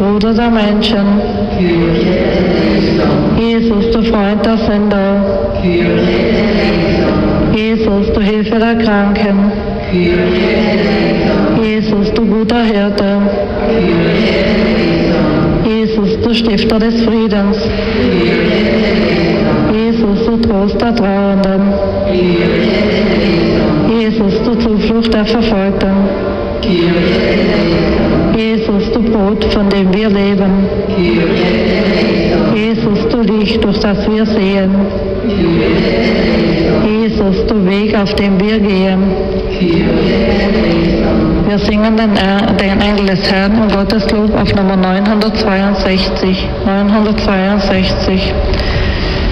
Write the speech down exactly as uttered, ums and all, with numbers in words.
Bruder der Menschen. Jesus, du Freund der Sünder. Jesus, du Hilfe der Kranken. Jesus, du guter Hirte. Jesus, du Stifter des Friedens. Jesus, du Trost der Trauernden. Jesus, du Zuflucht der Verfolgten. Jesus, du Brot, von dem wir leben. Jesus, du Licht, durch das wir sehen. Jesus, du Weg, auf dem wir gehen. Wir singen den, den Engel des Herrn im Gotteslob auf Nummer neunhundertzweiundsechzig. neunhundertzweiundsechzig.